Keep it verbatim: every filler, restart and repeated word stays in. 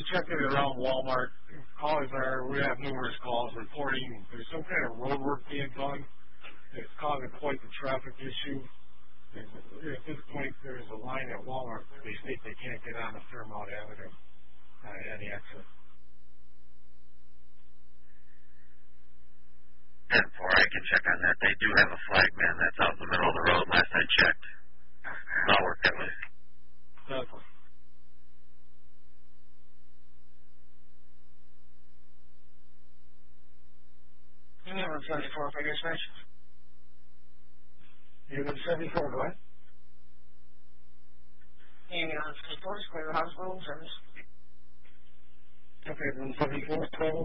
checked it around Walmart. Calls are, we have numerous calls reporting there's some kind of road work being done. It's causing quite the traffic issue. There's, at this point, there's a line at Walmart. They state they can't get on the Fairmount Avenue, uh, any exit. ten four, I can check on that. They do have a flag man that's out in the middle of the road last I checked. I'll work that way. Definitely. Unit seventy-four, for dispatch. Unit seventy-four, go ahead. Unit seventy-four, Square Hospital Service. Okay, then seventy-four, twelve.